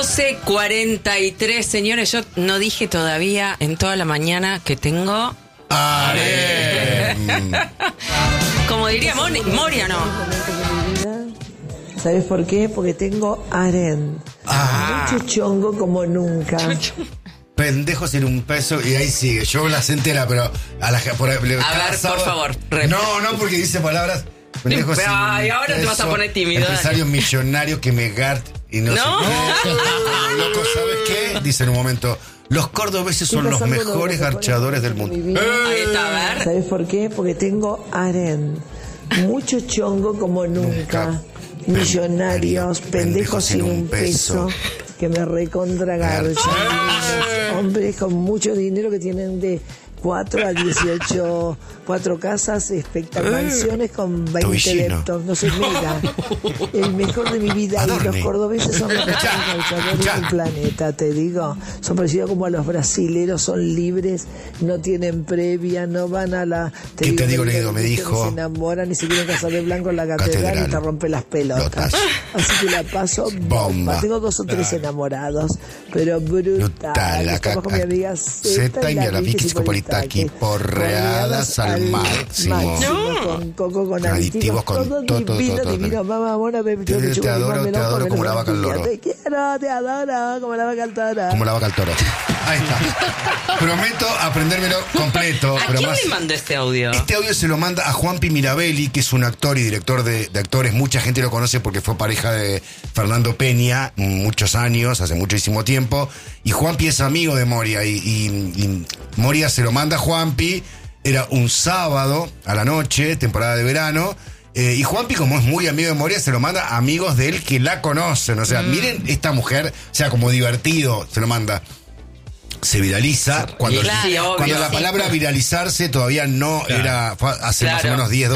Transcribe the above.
12:43, señores, yo no dije todavía en toda la mañana que tengo... Como diría Moria, ¿no? ¿Sabes por qué? Porque tengo harén. Mucho chongo como nunca. Pendejos en un peso y ahí sigue. Yo la sé entera, pero a ver, por favor. No, porque dice palabras. Pendejos en un ahora te vas a poner tímido. Empresario millonario que me gart y no sé qué. Loco, ¿sabes qué? Dice en un momento. Los cordobeses son los mejores garchadores del mundo. Ahí está, a ver. ¿Sabes por qué? Porque tengo harén. Mucho chongo como nunca. Millonarios, pendejos sin un peso, que me recontra garchan. Hombres con mucho dinero que tienen de 4 a 18, 4 casas, mansiones con 20 laptops, no se mira. El mejor de mi vida. Y los cordobeses son los mejores garchadores del planeta, te digo. Son parecidos como a los brasileros, son libres, no tienen previa, no van a la... ¿Qué te digo, Ledo? Me dijo... Se enamoran y se quieren casar de blanco en la catedral y te rompe las pelotas. Así que la paso bomba. Tengo 2 o 3 enamorados, pero brutal. Estamos con mi amiga Zeta y la Vicky Cipolitaki. Porreadas al máximo. Con coco, con aditivos, con todo. Divino, mamá, mona, te adoro como la vaca al loro. Te quiero, te adoro, como la vaca al toro. Como la vaca al toro. Ahí está. Prometo aprendérmelo completo. ¿A quién le mandó este audio? Este audio se lo manda a Juanpi Mirabelli, que es un actor y director de actores. Mucha gente lo conoce porque fue pareja de Fernando Peña muchos años, hace muchísimo tiempo. Y Juanpi es amigo de Moria. Y Moria se lo manda a Juanpi. Era un sábado a la noche, temporada de verano. Y Juanpi, como es muy amigo de Moria, se lo manda a amigos de él que la conocen. O sea, miren esta mujer, o sea, como divertido, se lo manda. Se viraliza cuando la palabra viralizarse todavía no era, hace más o menos 10,